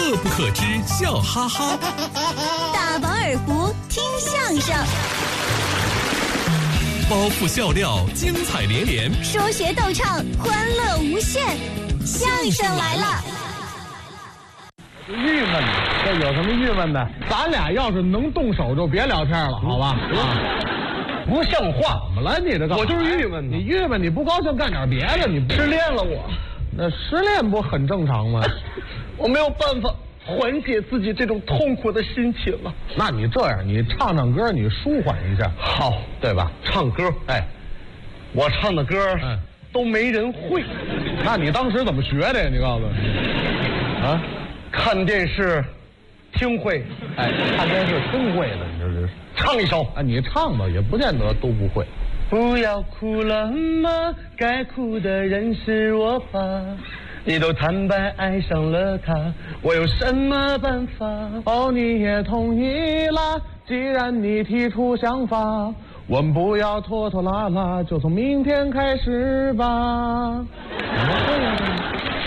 乐不可支，笑哈哈。 大饱耳福，听相声。 包袱笑料，精彩连连； 说学逗唱，欢乐无限。相声来了！ 郁闷，这有什么郁闷的？咱俩要是能动手，就别聊天了，好吧？ 不像话！ 怎么了？你这个我就是郁闷。 你郁闷，你不高兴，干点别的。你失恋了我， 那失恋不很正常吗？ 我没有办法缓解自己这种痛苦的心情了。 那你这样，你唱唱歌，你舒缓一下， 好， 对吧？ 唱歌， 哎， 我唱的歌，都没人会。 那你当时怎么学的呀？你告诉我，啊， 看电视，听会， 哎，看电视听会的，你这是唱一首啊，你唱吧，也不见得都不会。 不要哭了吗？该哭的人是我吧？你都坦白爱上了他，我有什么办法？ 哦，你也同意啦。既然你提出想法，我们不要拖拖拉拉，就从明天开始吧。怎么会呀？